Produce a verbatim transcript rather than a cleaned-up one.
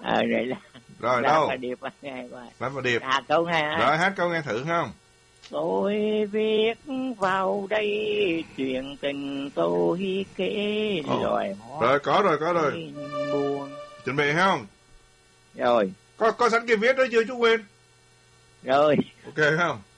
Ờ rồi là Rồi Lá đâu? Bà Điệp nghe coi. Lá Bà Điệp. À câu nghe. Rồi hát câu nghe thử không? Tôi viết vào đây chuyện tình tôi kể loài hoa. Rồi có rồi có rồi. Buồn. Chuẩn bị không? Rồi. Có có sẵn kia viết đó chưa chú Nguyên? Rồi. Ok không?